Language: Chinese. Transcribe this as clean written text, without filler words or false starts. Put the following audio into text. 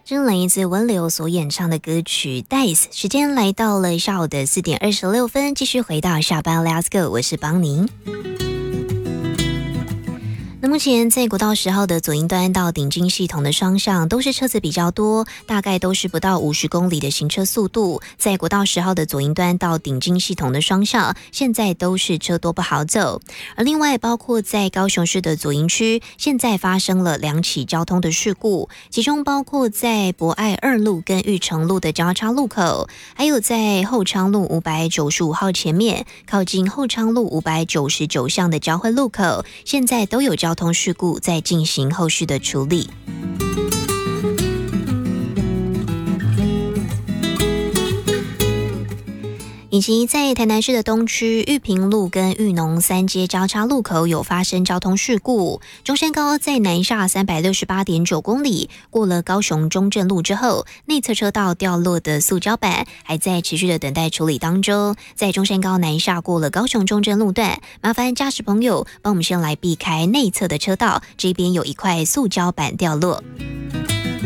真来自温流所演唱的歌曲 Dice， 时间来到了下午的4点26分，继续回到下班 Let's Go， 我是邦宁。那目前在国道10号的左营端到顶金系统的双向都是车子比较多，大概都是不到50公里的行车速度。在国道10号的左营端到顶金系统的双向，现在都是车多不好走。而另外包括在高雄市的左营区，现在发生了2起交通的事故，其中包括在博爱2路跟玉成路的交叉路口，还有在后昌路595号前面靠近后昌路599巷的交汇路口，现在都有交通事故在进行后续的处理。以及在台南市的东区玉屏路跟玉农3街交叉路口有发生交通事故，中山高在南下368.9公里，过了高雄中正路之后，内侧车道掉落的塑胶板还在持续的等待处理当中。在中山高南下过了高雄中正路段，麻烦驾驶朋友帮我们先来避开内侧的车道，这边有一块塑胶板掉落。